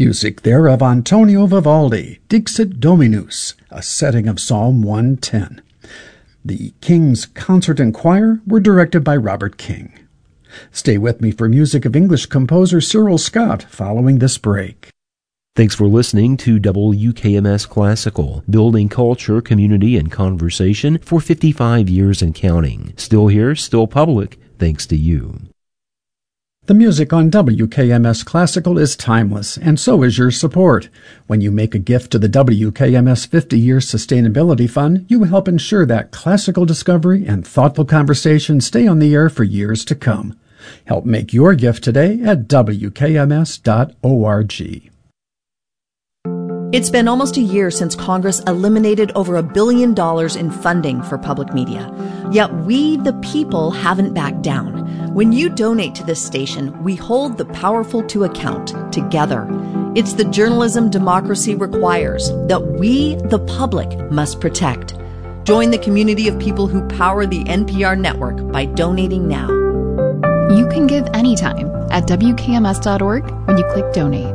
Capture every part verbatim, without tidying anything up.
Music there of Antonio Vivaldi, Dixit Dominus, a setting of Psalm one ten. The King's Concert and Choir were directed by Robert King. Stay with me for music of English composer Cyril Scott following this break. Thanks for listening to W K M S Classical, building culture, community, and conversation for fifty-five years and counting. Still here, still public, thanks to you. The music on W K M S Classical is timeless, and so is your support. When you make a gift to the W K M S fifty-year Sustainability Fund, you help ensure that classical discovery and thoughtful conversation stay on the air for years to come. Help make your gift today at W K M S dot org. It's been almost a year since Congress eliminated over a billion dollars in funding for public media. Yet we, the people, haven't backed down. When you donate to this station, we hold the powerful to account together. It's the journalism democracy requires that we, the public, must protect. Join the community of people who power the N P R network by donating now. You can give anytime at W K M S dot org when you click donate.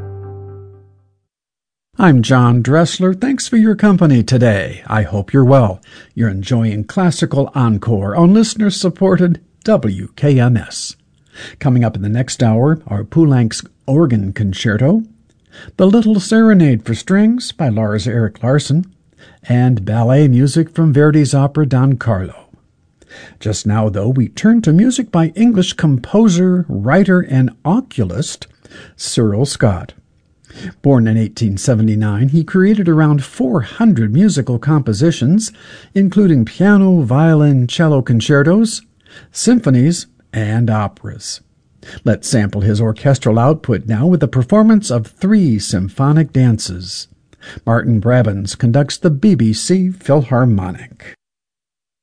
I'm John Dressler. Thanks for your company today. I hope you're well. You're enjoying Classical Encore on listener-supported W K M S. Coming up in the next hour are Poulenc's Organ Concerto, The Little Serenade for Strings by Lars Erik Larson, and ballet music from Verdi's opera Don Carlo. Just now, though, we turn to music by English composer, writer, and oculist Cyril Scott. Born in eighteen seventy-nine, he created around four hundred musical compositions, including piano, violin, cello concertos, symphonies, and operas. Let's sample his orchestral output now with a performance of three symphonic dances. Martin Brabants conducts the B B C Philharmonic.